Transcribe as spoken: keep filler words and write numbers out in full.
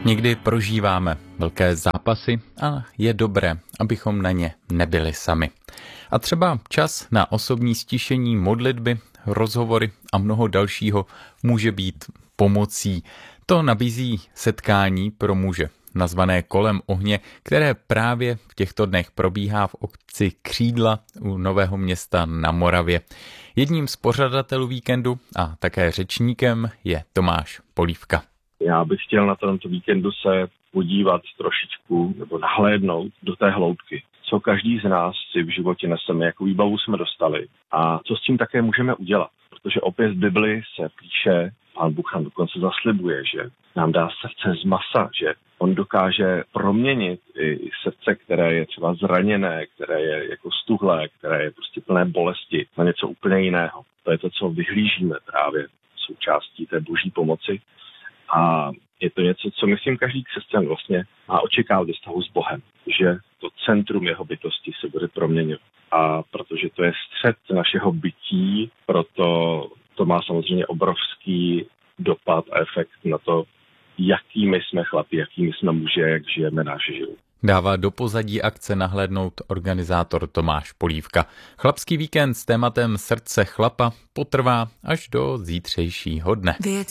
Někdy prožíváme velké zápasy a je dobré, abychom na ně nebyli sami. A třeba čas na osobní stišení, modlitby, rozhovory a mnoho dalšího může být pomocí. To nabízí setkání pro muže, nazvané Kolem ohně, které právě v těchto dnech probíhá v obci Křídla u Nového Města na Moravě. Jedním z pořadatelů víkendu a také řečníkem je Tomáš Polívka. Já bych chtěl na tomto víkendu se podívat trošičku nebo nahlédnout do té hloubky, co každý z nás si v životě neseme, jakou výbavu jsme dostali a co s tím také můžeme udělat. Protože opět v Bibli se píše, Pán Bůh nám dokonce zaslibuje, že nám dá srdce z masa, že on dokáže proměnit i srdce, které je třeba zraněné, které je jako stuhlé, které je prostě plné bolesti, na něco úplně jiného. To je to, co vyhlížíme právě součástí té boží pomoci. A je to něco, co myslím každý křesťan vlastně má očekávat ve vztahu s Bohem, že to centrum jeho bytosti se bude proměňovat. A protože to je střed našeho bytí, proto to má samozřejmě obrovský dopad a efekt na to, jakými jsme chlapi, jakými jsme muži, jak žijeme náš život. Dává do pozadí akce nahlédnout organizátor Tomáš Polívka. Chlapský víkend s tématem Srdce chlapa potrvá až do zítřejšího dne.